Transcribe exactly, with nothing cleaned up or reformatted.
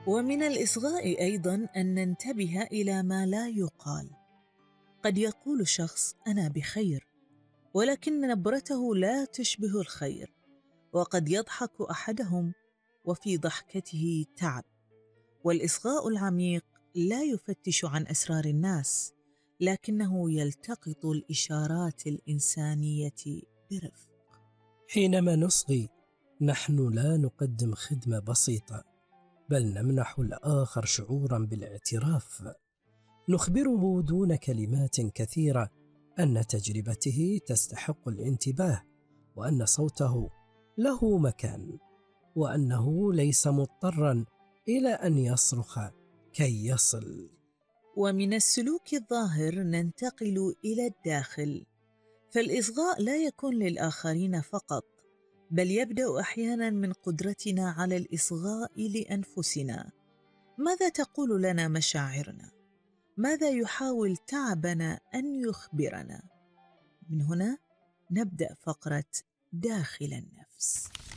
ومن الإصغاء أيضا أن ننتبه إلى ما لا يقال. قد يقول شخص أنا بخير، ولكن نبرته لا تشبه الخير، وقد يضحك أحدهم وفي ضحكته تعب. والإصغاء العميق لا يفتش عن أسرار الناس، لكنه يلتقط الإشارات الإنسانية برفق. حينما نصغي نحن لا نقدم خدمة بسيطة، بل نمنح الآخر شعورا بالاعتراف. نخبره دون كلمات كثيرة أن تجربته تستحق الانتباه، وأن صوته له مكان، وأنه ليس مضطرا إلى أن يصرخ كي يصل. ومن السلوك الظاهر ننتقل إلى الداخل، فالإصغاء لا يكون للآخرين فقط، بل يبدأ أحيانا من قدرتنا على الإصغاء لأنفسنا. ماذا تقول لنا مشاعرنا؟ ماذا يحاول تعبنا أن يخبرنا؟ من هنا نبدأ فقرة داخل النفس.